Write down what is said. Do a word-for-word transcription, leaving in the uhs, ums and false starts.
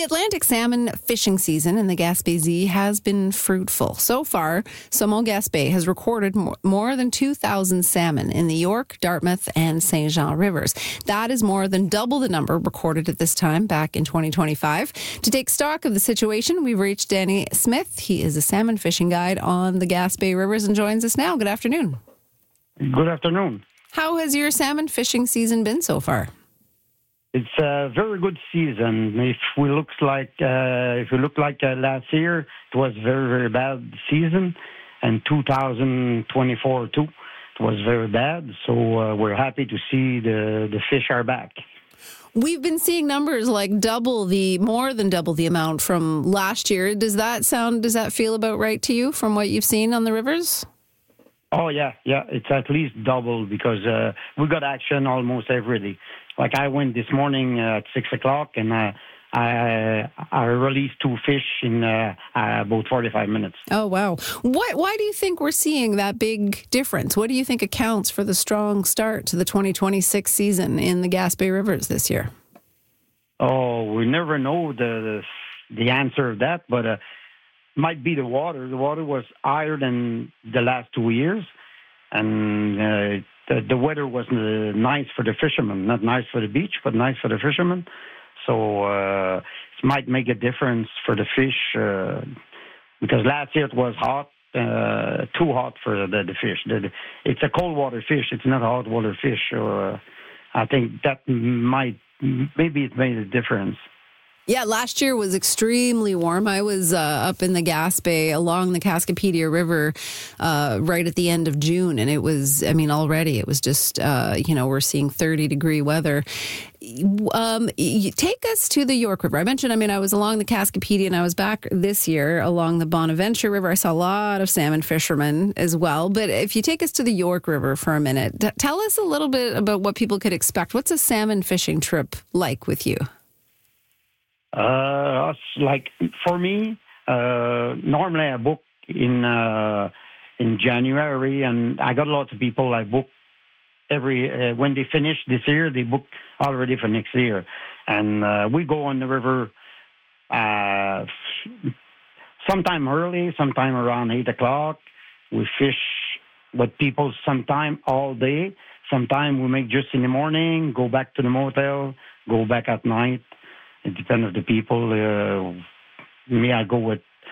The Atlantic salmon fishing season in the Gaspésie has been fruitful. So far, Saumon Gaspé has recorded more than two thousand salmon in the York, Dartmouth, and Saint Jean rivers. That is more than double the number recorded at this time back in twenty twenty-five. To take stock of the situation, we've reached Danny Smith. He is a salmon fishing guide on the Gaspé rivers and joins us now. Good afternoon. Good afternoon. How has your salmon fishing season been so far? It's a very good season. If we look like uh, if we look like uh, last year, it was very very bad season, and two thousand twenty-four too, it was very bad. So uh, we're happy to see the the fish are back. We've been seeing numbers like double the, more than double the amount from last year. Does that sound? Does that feel about right to you from what you've seen on the rivers? Oh yeah, yeah. It's at least double because uh, we got action almost every day. Like I went this morning uh, at six o'clock, and uh, I I released two fish in uh, uh, about forty-five minutes. Oh wow! Why why do you think we're seeing that big difference? What do you think accounts for the strong start to the twenty twenty-six season in the Gaspé rivers this year? Oh, we never know the the, the answer of that, but uh, might be the water. The water was higher than the last two years, and. Uh, The, the weather was uh, nice for the fishermen, not nice for the beach, but nice for the fishermen. So uh, it might make a difference for the fish uh, because last year it was hot, uh, too hot for the, the fish. The, the, it's a cold water fish; it's not a hot water fish. So uh, I think that might maybe it made a difference. Yeah, last year was extremely warm. I was uh, up in the Gaspé along the Cascapedia River uh, right at the end of June, and it was, I mean, already it was just, uh, you know, we're seeing thirty degree weather. Um, take us to the York River. I mentioned, I mean, I was along the Cascapedia, and I was back this year along the Bonaventure River. I saw a lot of salmon fishermen as well. But if you take us to the York River for a minute, t- tell us a little bit about what people could expect. What's a salmon fishing trip like with you? Uh, us, like for me, uh, normally I book in uh, in January, and I got lots of people I book every uh, when they finish this year, they book already for next year, and uh, we go on the river uh, sometime early, sometime around eight o'clock. We fish with people sometime all day. Sometime we make just in the morning, go back to the motel, go back at night. It depends on the people. Uh, me, I go with